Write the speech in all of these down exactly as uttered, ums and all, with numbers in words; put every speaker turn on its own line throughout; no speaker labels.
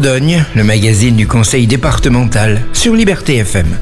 Dordogne, le magazine du conseil départemental sur Liberté F M.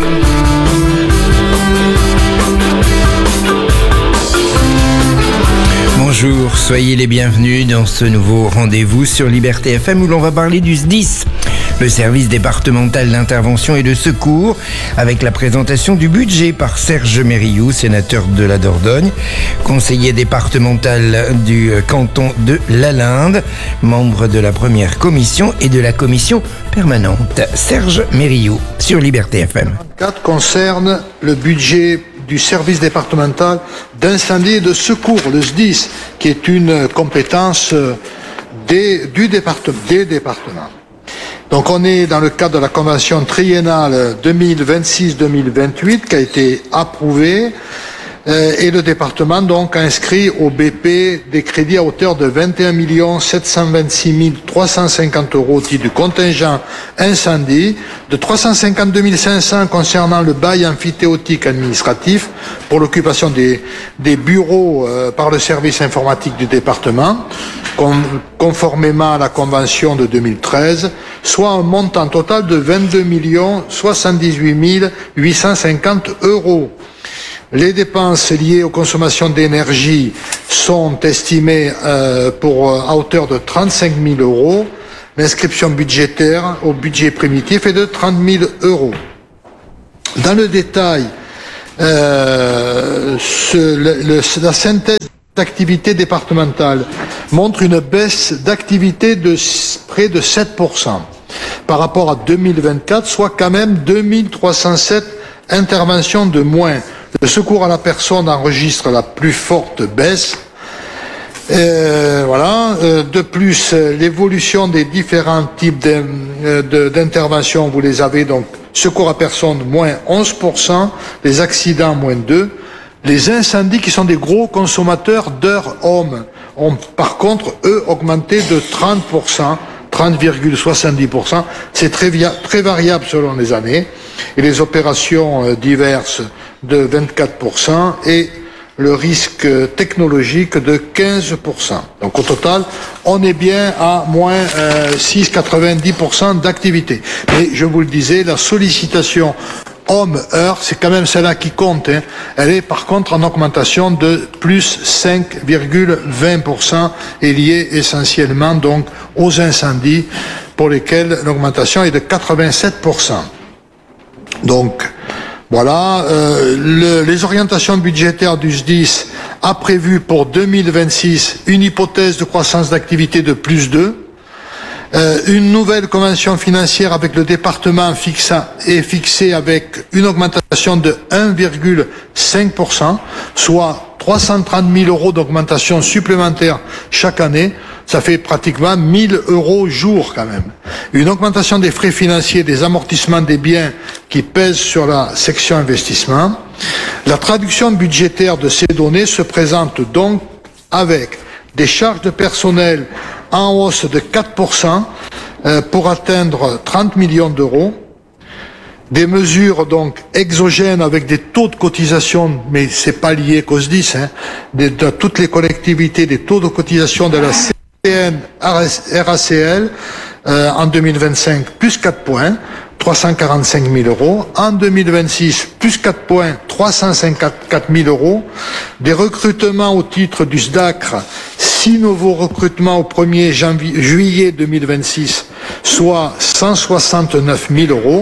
Bonjour, soyez les bienvenus dans ce nouveau rendez-vous sur Liberté F M où l'on va parler du S D I S, le service départemental d'intervention et de secours, avec la présentation du budget par Serge Mériou, sénateur de la Dordogne, conseiller départemental du canton de Lalinde, membre de la première commission et de la commission permanente. Serge Mériou sur Liberté F M.
quatre concerne le budget du service départemental d'incendie et de secours, le S D I S, qui est une compétence des, du département, des départements. Donc on est dans le cadre de la convention triennale deux mille vingt-six deux mille vingt-huit qui a été approuvée euh, et le département donc a inscrit au B P des crédits à hauteur de vingt et un millions sept cent vingt-six mille trois cent cinquante euros au titre du contingent incendie, de trois cent cinquante-deux mille cinq cents concernant le bail amphithéotique administratif pour l'occupation des, des bureaux euh, par le service informatique du département, conformément à la convention de deux mille treize, soit un montant total de vingt-deux millions soixante-dix-huit mille huit cent cinquante euros. Les dépenses liées aux consommations d'énergie sont estimées euh, pour, à hauteur de trente-cinq mille euros. L'inscription budgétaire au budget primitif est de trente mille euros. Dans le détail, euh, ce, le, le, la synthèse d'activité départementale montre une baisse d'activité de près de sept pour cent par rapport à deux mille vingt-quatre, soit quand même deux mille trois cent sept interventions de moins. Le secours à la personne enregistre la plus forte baisse. Euh, voilà. Euh, de plus, l'évolution des différents types d'interventions, vous les avez donc, secours à personne moins onze pour cent, les accidents moins deux, les incendies qui sont des gros consommateurs d'heures hommes ont par contre, eux, augmenté de trente pour cent, trente virgule soixante-dix pour cent. C'est très, très variable selon les années. Et les opérations euh, diverses de vingt-quatre pour cent et le risque technologique de quinze pour cent. Donc au total, on est bien à moins euh, six virgule quatre-vingt-dix pour cent d'activité. Mais je vous le disais, la sollicitation homme-heure, c'est quand même celle-là qui compte. Hein. Elle est par contre en augmentation de plus cinq virgule vingt pour cent et liée essentiellement donc aux incendies pour lesquels l'augmentation est de quatre-vingt-sept pour cent. Donc, voilà, euh, le, les orientations budgétaires du S D I S a prévu pour deux mille vingt-six une hypothèse de croissance d'activité de plus deux, euh, une nouvelle convention financière avec le département fixa, est fixée avec une augmentation de un virgule cinq pour cent, soit trois cent trente mille euros d'augmentation supplémentaire chaque année. Ça fait pratiquement mille euros jour quand même. Une augmentation des frais financiers, des amortissements des biens qui pèsent sur la section investissement. La traduction budgétaire de ces données se présente donc avec des charges de personnel en hausse de quatre pour cent euh, pour atteindre trente millions d'euros. Des mesures donc exogènes avec des taux de cotisation, mais c'est pas lié qu'au S D I S, hein, de, de toutes les collectivités, des taux de cotisation de la C N R A C L euh, en deux mille vingt-cinq plus quatre points, trois cent quarante-cinq mille euros. En deux mille vingt-six plus quatre points, trois cent cinquante-quatre mille euros. Des recrutements au titre du S D A C R, six nouveaux recrutements au premier juillet deux mille vingt-six, soit cent soixante-neuf mille euros.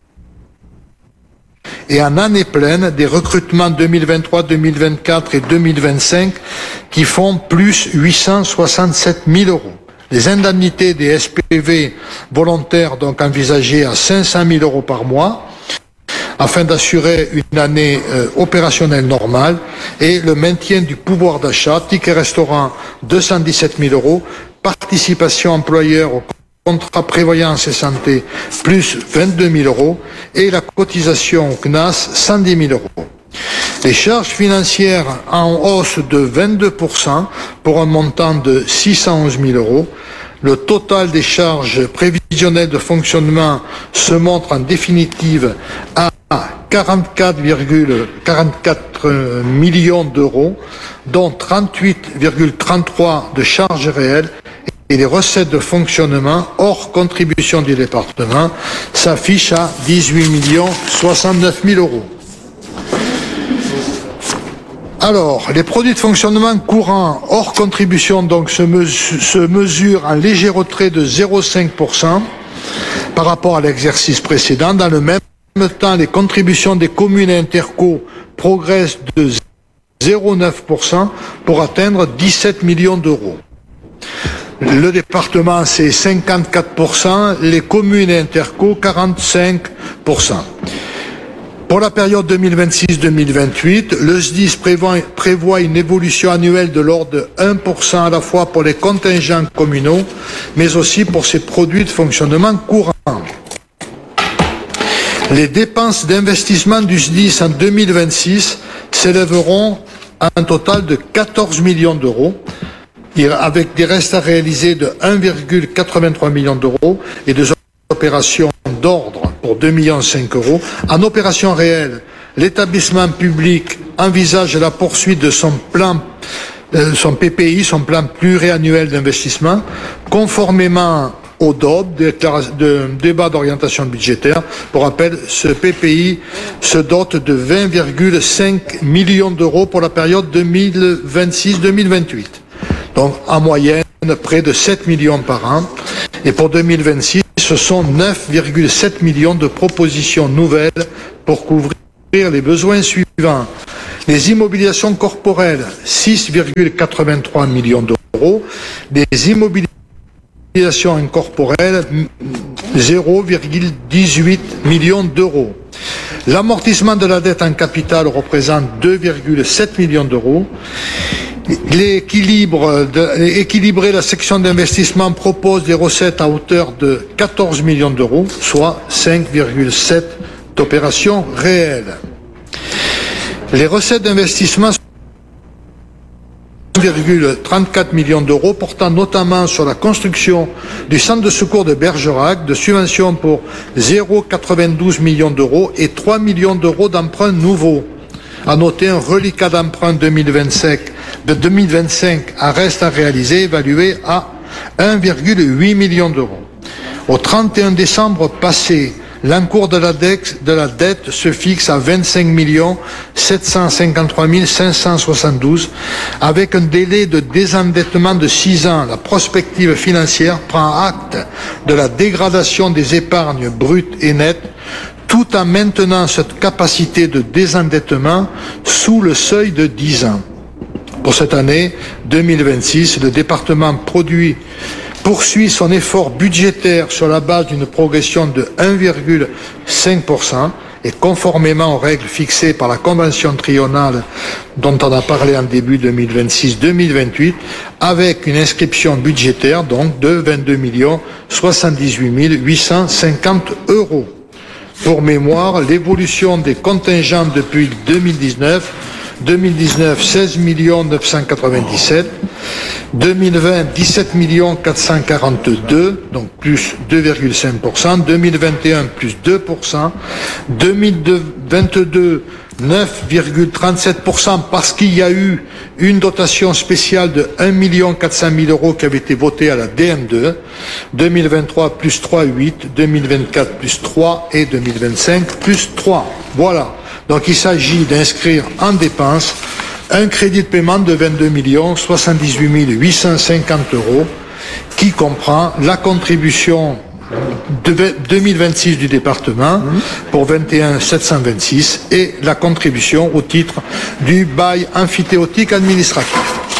Et en année pleine, des recrutements deux mille vingt-trois, deux mille vingt-quatre et deux mille vingt-cinq qui font plus huit cent soixante-sept mille euros. Les indemnités des S P V volontaires donc envisagées à cinq cent mille euros par mois afin d'assurer une année euh, opérationnelle normale et le maintien du pouvoir d'achat, ticket restaurant deux cent dix-sept mille euros, participation employeur au contrat prévoyance et santé, plus vingt-deux mille euros, et la cotisation au C N A S, cent dix mille euros. Les charges financières en hausse de vingt-deux pour cent pour un montant de six cent onze mille euros. Le total des charges prévisionnelles de fonctionnement se montre en définitive à quarante-quatre virgule quarante-quatre millions d'euros, dont trente-huit virgule trente-trois de charges réelles et les recettes de fonctionnement hors contribution du département s'affichent à dix-huit millions soixante-neuf mille euros. Alors, les produits de fonctionnement courants hors contribution donc se, mesu- se mesurent en léger retrait de zéro virgule cinq pour cent par rapport à l'exercice précédent. Dans le même temps, les contributions des communes et interco progressent de zéro virgule neuf pour cent pour atteindre dix-sept millions d'euros. Le département, c'est cinquante-quatre pour cent, les communes et interco, quarante-cinq pour cent. Pour la période deux mille vingt-six deux mille vingt-huit, le S D I S prévoit, prévoit une évolution annuelle de l'ordre de un pour cent à la fois pour les contingents communaux, mais aussi pour ses produits de fonctionnement courants. Les dépenses d'investissement du S D I S en deux mille vingt-six s'élèveront à un total de quatorze millions d'euros, avec des restes à réaliser de un virgule quatre-vingt-trois millions d'euros et des opérations d'ordre pour deux virgule cinq millions d'euros. En opération réelle, l'établissement public envisage la poursuite de son plan, euh, son P P I, son plan pluriannuel d'investissement, conformément au D O B, de débat d'orientation budgétaire. Pour rappel, ce P P I se dote de vingt virgule cinq millions d'euros pour la période deux mille vingt-six deux mille vingt-huit. Donc, en moyenne, près de sept millions par an. Et pour deux mille vingt-six, ce sont neuf virgule sept millions de propositions nouvelles pour couvrir les besoins suivants. Les immobilisations corporelles, six virgule quatre-vingt-trois millions d'euros. Les immobilisations incorporelles, zéro virgule dix-huit millions d'euros. L'amortissement de la dette en capital représente deux virgule sept millions d'euros. L'équilibre de, équilibrer la section d'investissement propose des recettes à hauteur de quatorze millions d'euros, soit cinq virgule sept d'opérations réelles. Les recettes d'investissement sont un virgule trente-quatre millions d'euros, portant notamment sur la construction du centre de secours de Bergerac, de subventions pour zéro virgule quatre-vingt-douze millions d'euros et trois millions d'euros d'emprunts nouveaux. À noter un reliquat d'emprunt deux mille vingt-cinq, de deux mille vingt-cinq à reste à réaliser, évalué à un virgule huit million d'euros. Au trente et un décembre passé, l'encours de la dette, de la dette se fixe à vingt-cinq millions sept cent cinquante-trois mille cinq cent soixante-douze, avec un délai de désendettement de six ans. La prospective financière prend acte de la dégradation des épargnes brutes et nettes, tout en maintenant cette capacité de désendettement sous le seuil de dix ans. Pour cette année deux mille vingt-six, le département produit, poursuit son effort budgétaire sur la base d'une progression de un virgule cinq pour cent et conformément aux règles fixées par la convention triennale dont on a parlé en début deux mille vingt-six deux mille vingt-huit, avec une inscription budgétaire donc de vingt-deux millions soixante-dix-huit mille huit cent cinquante euros. Pour mémoire, l'évolution des contingents depuis deux mille dix-neuf, deux mille dix-neuf, seize millions neuf cent quatre-vingt-dix-sept, deux mille vingt, dix-sept millions quatre cent quarante-deux, donc plus deux virgule cinq pour cent, deux mille vingt et un plus deux pour cent, deux mille vingt-deux neuf virgule trente-sept pour cent parce qu'il y a eu une dotation spéciale de un million quatre cent mille euros qui avait été votée à la D M deux, deux mille vingt-trois plus trois virgule huit, deux mille vingt-quatre plus trois et deux mille vingt-cinq plus trois. Voilà. Donc il s'agit d'inscrire en dépenses un crédit de paiement de vingt-deux millions soixante-dix-huit mille huit cent cinquante euros qui comprend la contribution de deux mille vingt-six du département pour vingt et un mille sept cent vingt-six et la contribution au titre du bail amphithéotique administratif.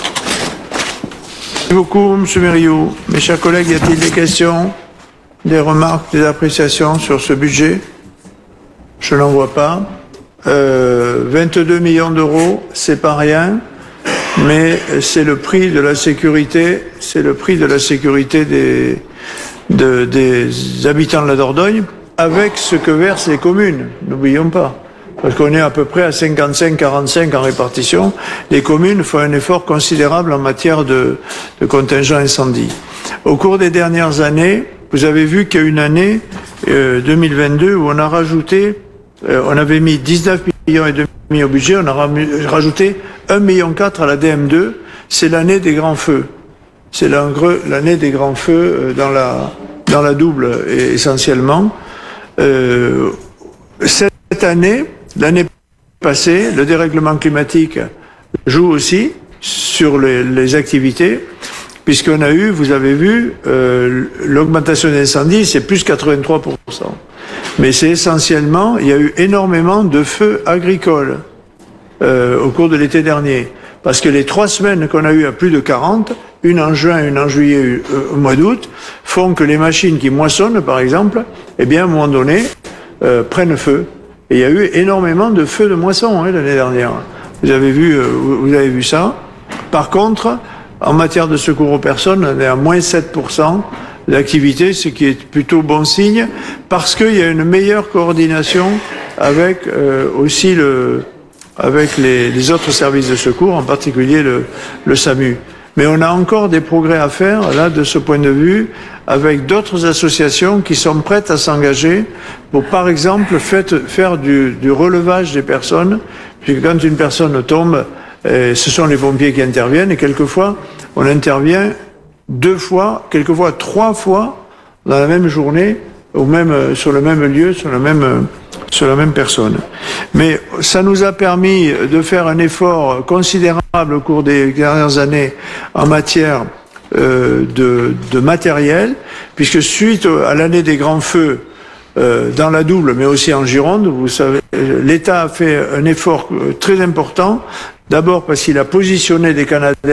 Merci beaucoup, M. Mériou. Mes chers collègues, y a-t-il des questions, des remarques, des appréciations sur ce budget? Je n'en vois pas. Euh, vingt-deux millions d'euros, c'est pas rien, mais c'est le prix de la sécurité, c'est le prix de la sécurité des, de, des habitants de la Dordogne, avec ce que versent les communes. N'oublions pas. Parce qu'on est à peu près à cinquante-cinq quarante-cinq en répartition. Les communes font un effort considérable en matière de, de contingent incendie. Au cours des dernières années, vous avez vu qu'il y a une année, euh, deux mille vingt-deux, où on a rajouté, euh, on avait mis dix-neuf millions et demi au budget, on a rajouté un virgule quatre million à la D M deux. C'est l'année des grands feux. c'est l'année des grands feux dans la, dans la double essentiellement. Euh, cette année, l'année passée, le dérèglement climatique joue aussi sur les, les activités, puisqu'on a eu, vous avez vu, euh, l'augmentation des incendies, c'est plus quatre-vingt-trois pour cent. Mais c'est essentiellement, il y a eu énormément de feux agricoles euh, au cours de l'été dernier. Parce que les trois semaines qu'on a eu à plus de quarante, une en juin, une en juillet, euh, au mois d'août, font que les machines qui moissonnent, par exemple, eh bien, à un moment donné, euh, prennent feu. Et il y a eu énormément de feux de moisson hein, l'année dernière. Vous avez vu, euh, vous avez vu ça. Par contre, en matière de secours aux personnes, on est à moins sept pour cent d'activité, ce qui est plutôt bon signe, parce qu'il y a une meilleure coordination avec euh, aussi le, avec les, les autres services de secours, en particulier le, le SAMU. Mais on a encore des progrès à faire, là, de ce point de vue, avec d'autres associations qui sont prêtes à s'engager pour, par exemple, fait, faire du, du relevage des personnes, puisque quand une personne tombe, euh, ce sont les pompiers qui interviennent, et quelquefois, on intervient deux fois, quelquefois trois fois dans la même journée, au même, sur le même lieu, sur la même, sur la même personne. Mais ça nous a permis de faire un effort considérable au cours des dernières années en matière euh, de, de matériel, puisque suite à l'année des grands feux euh, dans la double, mais aussi en Gironde, vous savez, l'État a fait un effort très important. D'abord parce qu'il a positionné des Canadair